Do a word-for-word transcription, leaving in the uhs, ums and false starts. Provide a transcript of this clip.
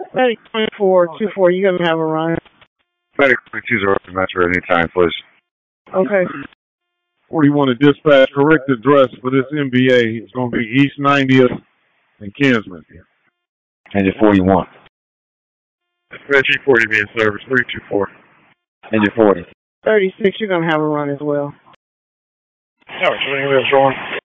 Medic twenty-four two four, you're going to have a run. Medic twenty-two zero to Metro anytime, please. Okay. forty-one to dispatch, correct address for this M B A. It's going to be East ninetieth and Kinsman. Engine forty-one. G forty be in service, three two four. Engine forty. thirty-six, you're going to have a run as well. All right, so anyway, it's on.